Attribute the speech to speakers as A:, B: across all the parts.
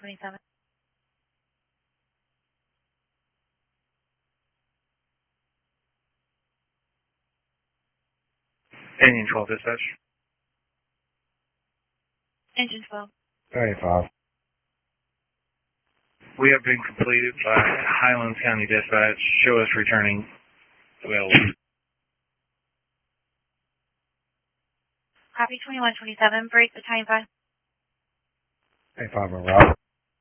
A: 2127.
B: Engine 12 dispatch.
A: Engine 12.
C: 35.
B: We have been completed by Highlands County Dispatch. Show us returning available.
A: Copy 2127. Break battalion 5.
C: 85 on route.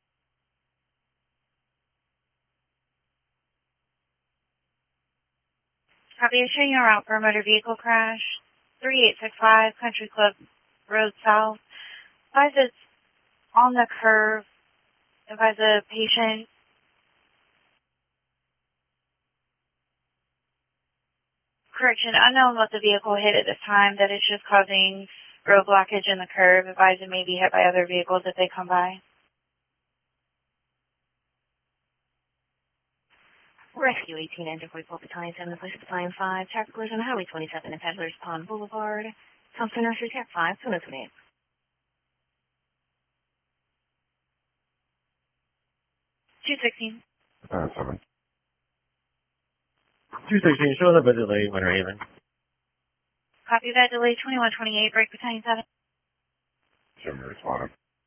A: Copy. Issuing you route for a motor vehicle crash. 3865 Country Club Road South. Advise it's on the curve. Advise the patient. Correction, unknown what the vehicle hit at this time, that it's just causing road blockage in the curve. Advise it may be hit by other vehicles if they come by.
D: Rescue 18 Engine 44 Battalion 7, police Battalion 5, traffic collision on Highway 27 and Peddler's Pond Boulevard. Thompson Nursery Cat 5, 228.
A: 216.
C: 7.
E: 216, showing up a delay, Winter Haven.
A: Copy that delay 2128. Break battalion 7.
C: Show me responding.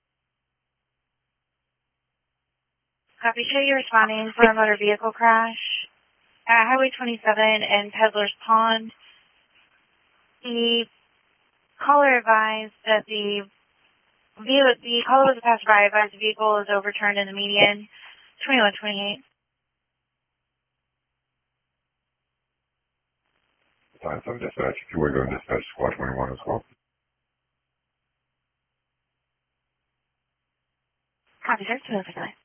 A: Copy. Show you responding for a motor vehicle crash at Highway 27 and Peddler's Pond. The caller advised that the caller was a passerby. Advised the vehicle is overturned in the median. 2128.
C: Battalion 7 dispatch. If you would go and dispatch squad 21 as well.
D: Copy, sir. 209.